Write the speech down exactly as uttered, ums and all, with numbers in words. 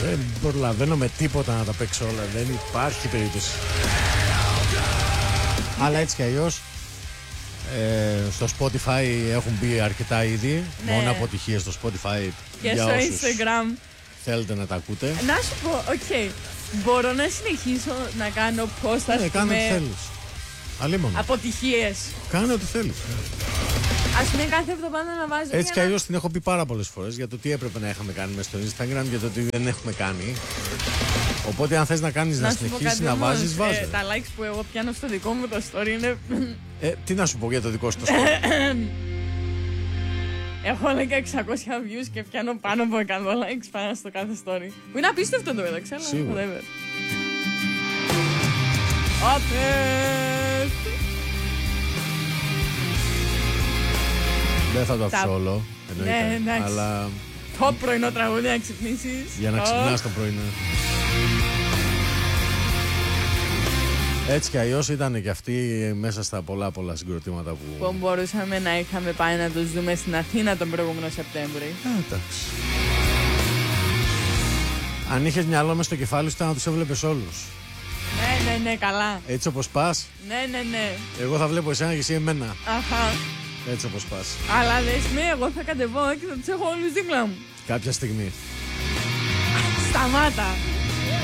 Δεν προλαβαίνω με τίποτα να τα παίξω όλα. Δεν υπάρχει περίπτωση. Αλλά έτσι κι αλλιώς ε, στο Spotify έχουν μπει αρκετά ήδη. Ναι. Μόνο αποτυχίες στο Spotify. Και για στο όσους Instagram θέλετε να τα ακούτε. Να σου πω, οκ, okay, μπορώ να συνεχίσω να κάνω post, ας ναι, πούμε, κάνε ό,τι θέλεις. Αλίμονο. αποτυχίες. Κάνε ό,τι θέλεις. Ας πούμε κάθε εβδομάδα να βάζω. Έτσι κι να... αλλιώς την έχω πει πάρα πολλές φορές για το τι έπρεπε να είχαμε κάνει μέσα στο Instagram και το τι δεν έχουμε κάνει. Οπότε αν θες να κάνεις να, να συνεχίσεις να βάζεις, ε, βάζε. Τα likes που εγώ πιάνω στο δικό μου το story είναι... Ε, τι να σου πω για το δικό σου το story. Έχω λέγα εξακόσια views και πιάνω πάνω από εκατό likes πάνω στο κάθε story. Που είναι απίστευτο το μεταξύ, αλλά whatever. Ωπες! Δεν θα το αφήσω όλο, εννοείται, ναι, αλλά... Το πρωινό τραγούδι να ξυπνήσεις. Για να ξυπνάς το πρωινό. Έτσι κι αλλιώς ήταν και αυτοί μέσα στα πολλά πολλά συγκροτήματα που... Που μπορούσαμε να είχαμε πάει να τους δούμε στην Αθήνα τον προηγούμενο Σεπτέμβρη. Ε, εντάξει. Αν είχες μυαλό μες στο κεφάλι σου ήταν να τους έβλεπες όλους. Ναι, ναι, ναι, καλά. Έτσι όπως πας. Ναι, ναι, ναι. Εγώ θα βλέπω εσένα και εσύ εμένα. Αχα. Έτσι όπως πας. Αλλά δες με, εγώ θα κατεβώ και θα τους έχω όλους δίπλα μου. Κάποια στιγμή. Σταμάτα.